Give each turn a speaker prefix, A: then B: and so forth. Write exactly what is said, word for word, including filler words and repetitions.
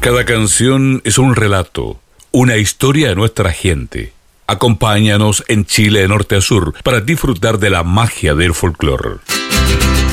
A: Cada canción es un relato, una historia de nuestra gente. Acompáñanos en Chile de norte a sur para disfrutar de la magia del folclore.